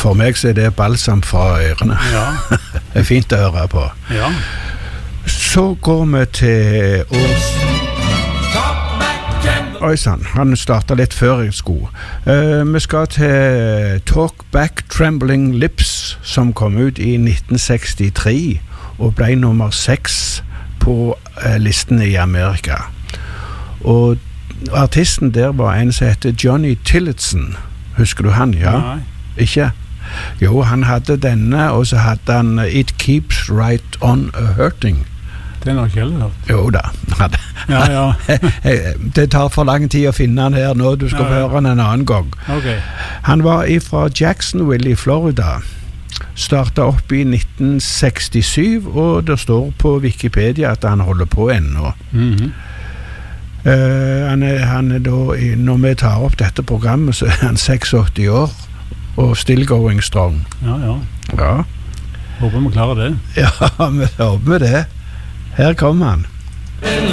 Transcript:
For meg så det balsam fra ørene. Ja. Det fint å høre på. Ja. Så går vi til Ås. Oi sann, han startet litt før jeg skulle. Vi skal til Talk Back Trembling Lips, som kom ut i 1963 og ble nummer 6 på listene i Amerika. Og artisten der var en som heter Johnny Tillotson. Husker du han, ja? Nei. Ikke? Jo, han hadde denne, og så hadde han It Keeps Right On A Hurting. Det er nok heller hørt. Jo da. Ja. Det tar for lang tid å finne han her nå. Du skal få høre han en annen gang. Okay. Han var fra Jacksonville i Florida. Startet opp i 1967, og det står på Wikipedia at han holder på ennå. Han er da, når vi tar opp dette programmet, så er han 86 år, og still going strong. Ja. Håper vi klarer det. Ja, vi håper det. Her kommer han.